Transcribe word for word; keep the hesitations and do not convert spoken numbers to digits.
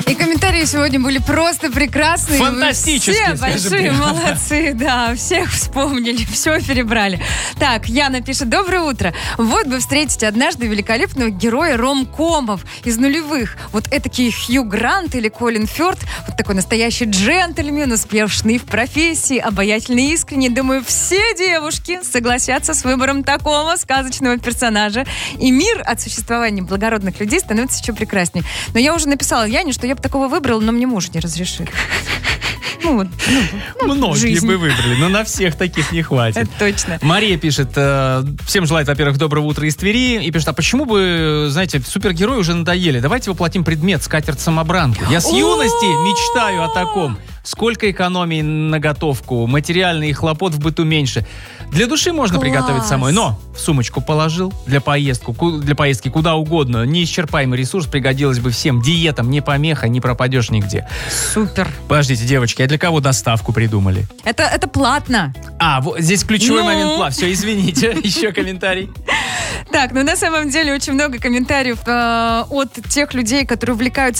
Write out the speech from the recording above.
И комментарии сегодня были просто прекрасные. Фантастические, все большие молодцы, да, всех вспомнили, все перебрали. Так, Яна пишет: доброе утро. Вот бы встретить однажды великолепного героя ромкомов из нулевых. Вот этакий Хью Грант или Колин Фёрд. Вот такой настоящий джентльмен, успешный в профессии, обаятельный и искренний. Думаю, все девушки согласятся с выбором такого сказочного персонажа. И мир от существования благородных людей становится еще прекраснее. Но я уже написала Яне, что я бы такого выбрала, но мне муж не разрешит. Ну, вот, ну, ну, Многие жизнь. бы выбрали, но на всех таких не хватит. Это точно. Мария пишет, э, всем желает, во-первых, доброго утра из Твери, и пишет, а почему бы, знаете, супергерои уже надоели? Давайте воплотим предмет скатерть-самобранку. Я с юности мечтаю о таком. Сколько экономий на готовку, материальный хлопот в быту меньше. Для души можно Класс. приготовить самой, но в сумочку положил для, поездку, для поездки куда угодно. Неисчерпаемый ресурс пригодилось бы всем. Диетам не помеха, не пропадешь нигде. Супер. Подождите, девочки, а для кого доставку придумали? Это, это платно. А, вот здесь ключевой Ну? момент плат. Все, извините. Еще комментарий. Так, ну на самом деле очень много комментариев э, от тех людей, которые увлекаются